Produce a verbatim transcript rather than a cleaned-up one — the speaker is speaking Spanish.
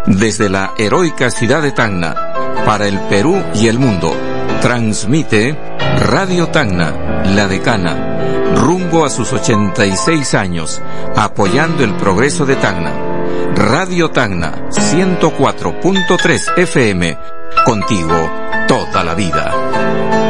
Desde la heroica ciudad de Tacna, para el Perú y el mundo, transmite Radio Tacna, la decana, rumbo a sus ochenta y seis años, apoyando el progreso de Tacna. Radio Tacna, ciento cuatro punto tres F M, contigo toda la vida.